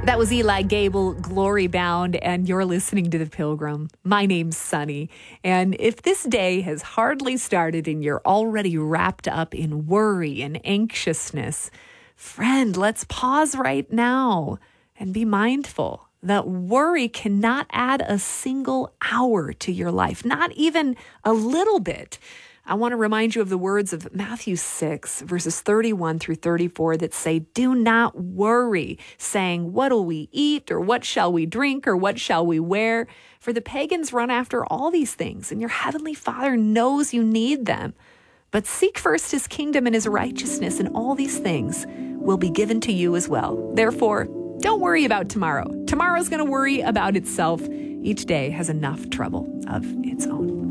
That was Eli Gable, Glory Bound, and you're listening to The Pilgrim. My name's Sunny, and if this day has hardly started and you're already wrapped up in worry and anxiousness, friend, let's pause right now and be mindful that worry cannot add a single hour to your life, not even a little bit. I want to remind you of the words of Matthew 6, verses 31 through 34 that say, "Do not worry, saying, what will we eat, or what shall we drink, or what shall we wear? For the pagans run after all these things, and your heavenly Father knows you need them. But seek first his kingdom and his righteousness, and all these things will be given to you as well. Therefore, don't worry about tomorrow. Tomorrow's going to worry about itself. Each day has enough trouble of its own."